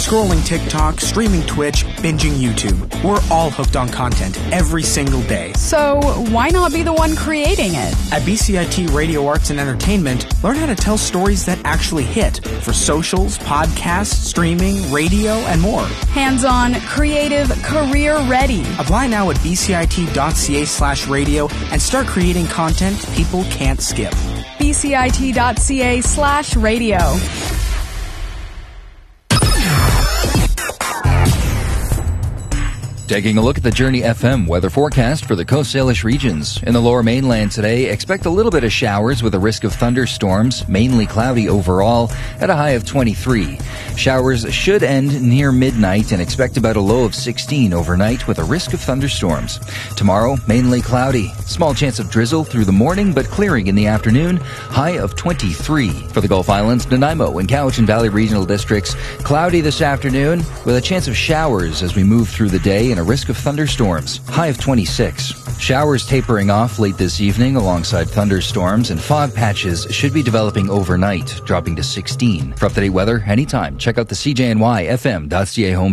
Scrolling TikTok, streaming Twitch, binging YouTube. We're all hooked on content every single day. So why not be the one creating it? At BCIT Radio Arts and Entertainment, learn how to tell stories that actually hit for socials, podcasts, streaming, radio, and more. Hands-on, creative, career-ready. Apply now at bcit.ca/radio and start creating content people can't skip. bcit.ca/radio. Taking a look at the Journey FM weather forecast for the Coast Salish regions. In the lower mainland today, expect a little bit of showers with a risk of thunderstorms, mainly cloudy overall, at a high of 23. Showers should end near midnight and expect about a low of 16 overnight with a risk of thunderstorms. Tomorrow, mainly cloudy. Small chance of drizzle through the morning, but clearing in the afternoon, high of 23. For the Gulf Islands, Nanaimo and Cowichan Valley regional districts, cloudy this afternoon with a chance of showers as we move through the day and a risk of thunderstorms, high of 26. Showers tapering off late this evening alongside thunderstorms, and fog patches should be developing overnight, dropping to 16. For up-to-date weather anytime, check out the CJNY FM.ca home